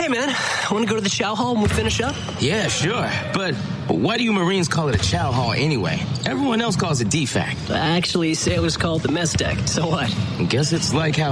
Hey, man, want to go to the chow hall when we finish up? Yeah, sure. But why do you Marines call it a chow hall anyway? Everyone else calls it DFAC. Actually, sailors call it the mess deck. So what? I guess it's like how